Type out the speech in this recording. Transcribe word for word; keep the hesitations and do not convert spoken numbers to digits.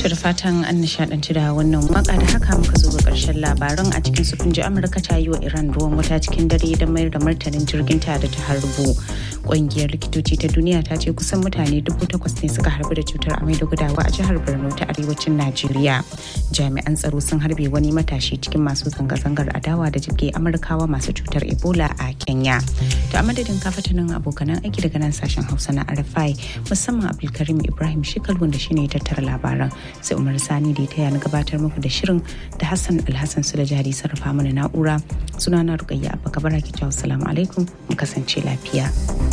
To da fatan an nishadanci da wannan waka da haka muka zo ga karshen labaran a cikin su kunji Amurka ta yi wa Iran ruwan wuta cikin dare da mayar da martanin jirgin ta da ta harbo. Ƙungiyar likitoci ta duniya ta ce kusan mutane dubu takwas ne suka harbu da cutar amai da gudawa a jihar Borno ta arewacin Najeriya. Jami'an tsaro sun harbe wani matashi cikin masu zanga-zangar adawa da jirgin Amurkawa masu cutar Ebola a Kenya. To a madadin kafatanin abokanan aiki daga nan sashen Hausa na R F I musamman Abdulkarim Ibrahim Shikal wanda shine ya tattara labaran. Sai Umar Sani da ya taya na gabatar muku da shirin da Hassan Alhassan su da jari sarrafa mana na'ura. Sunana Rukayya Abba Kabara ki jawo salamu alaikum mu kasance lafiya.